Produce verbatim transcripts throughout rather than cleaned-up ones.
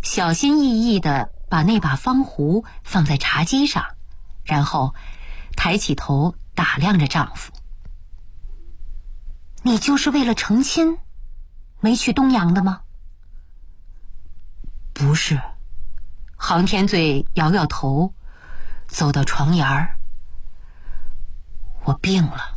小心翼翼地把那把方壶放在茶几上，然后抬起头打量着丈夫。你就是为了成亲没去东阳的吗？不是。杭天醉摇摇头，走到床沿儿。我病了。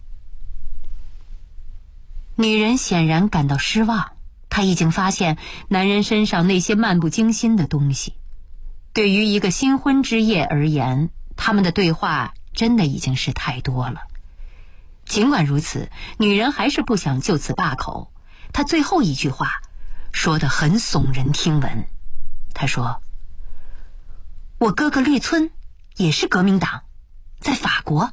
女人显然感到失望，她已经发现男人身上那些漫不经心的东西。对于一个新婚之夜而言，他们的对话真的已经是太多了。尽管如此，女人还是不想就此罢口。她最后一句话说得很耸人听闻。她说：我哥哥绿村也是革命党，在法国。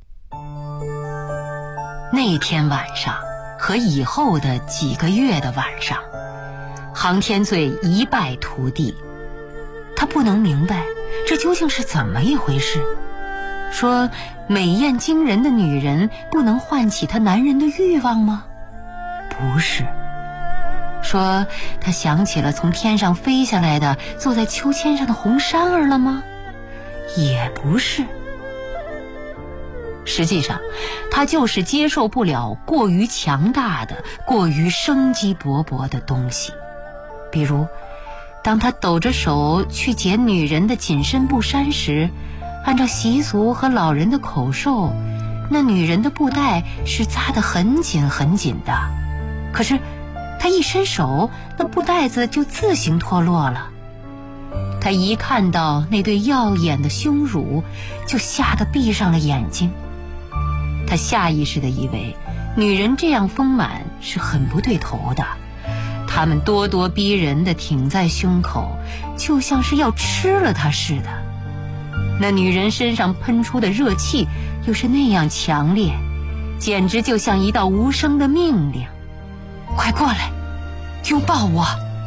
那天晚上和以后的几个月的晚上，杭天醉一败涂地。他不能明白这究竟是怎么一回事。说美艳惊人的女人不能唤起他男人的欲望吗？不是。说他想起了从天上飞下来的坐在秋千上的红衫儿了吗？也不是。实际上他就是接受不了过于强大的、过于生机勃勃的东西。比如当他抖着手去解女人的紧身布衫时，按照习俗和老人的口授，那女人的布带是扎得很紧很紧的，可是他一伸手，那布带子就自行脱落了。他一看到那对耀眼的胸乳，就吓得闭上了眼睛。他下意识地以为女人这样丰满是很不对头的，她们咄咄逼人地挺在胸口，就像是要吃了她似的。那女人身上喷出的热气又是那样强烈，简直就像一道无声的命令：快过来，拥抱我。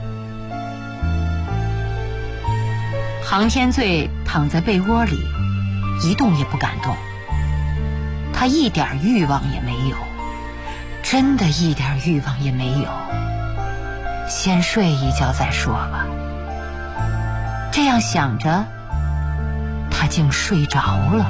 杭天醉躺在被窝里，一动也不敢动。他一点欲望也没有，真的一点欲望也没有。先睡一觉再说吧。这样想着，他竟睡着了。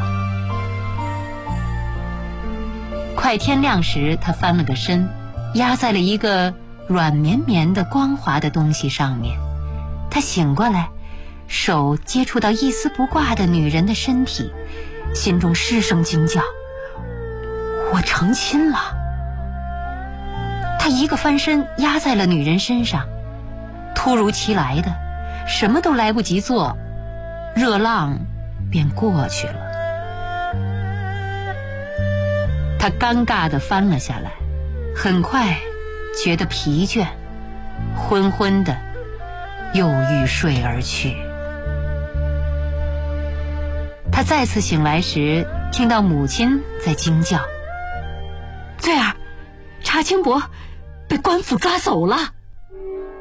快天亮时，他翻了个身，压在了一个软绵绵的光滑的东西上面。他醒过来，手接触到一丝不挂的女人的身体，心中失声惊叫：我成亲了。他一个翻身压在了女人身上，突如其来的，什么都来不及做，热浪便过去了。他尴尬地翻了下来，很快觉得疲倦，昏昏的又欲睡而去。他再次醒来时，听到母亲在惊叫：醉儿，查清伯被官府抓走了。